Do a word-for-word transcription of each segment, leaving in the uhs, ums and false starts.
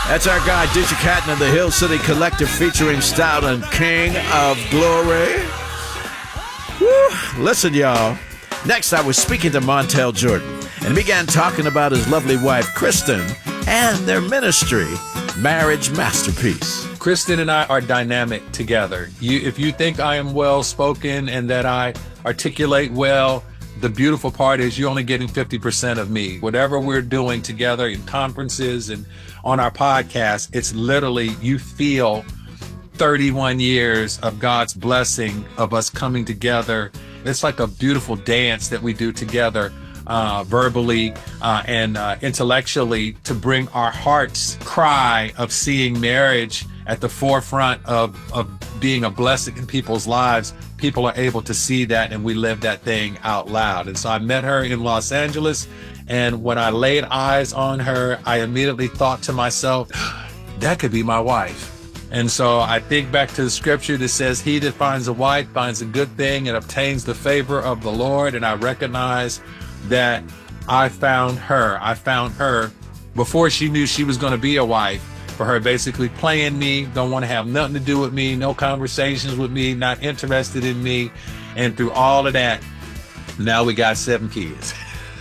That's our guy, Digi Catton of the Hill City Collective featuring Stout and King of Glory. Woo. Listen, y'all. Next, I was speaking to Montel Jordan and began talking about his lovely wife, Kristen, and their ministry, Marriage Masterpiece. Kristen and I are dynamic together. You, if you think I am well-spoken and that I articulate well, the beautiful part is you're only getting fifty percent of me. Whatever we're doing together in conferences and on our podcast, it's literally, you feel thirty-one years of God's blessing of us coming together. It's like a beautiful dance that we do together, uh, verbally uh, and uh, intellectually, to bring our heart's cry of seeing marriage at the forefront of, of being a blessing in people's lives. People are able to see that, and we live that thing out loud. And so I met her in Los Angeles, and when I laid eyes on her, I immediately thought to myself, that could be my wife. And so I think back to the scripture that says, he that finds a wife finds a good thing and obtains the favor of the Lord. And I recognize that I found her. I found her before she knew she was going to be a wife. For her basically playing me, don't want to have nothing to do with me, no conversations with me, not interested in me. And through all of that, now we got seven kids.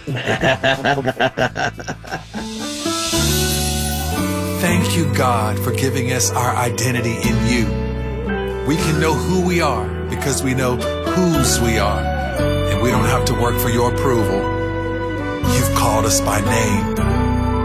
Thank you, God, for giving us our identity in you. We can know who we are because we know whose we are. And we don't have to work for your approval. You've called us by name.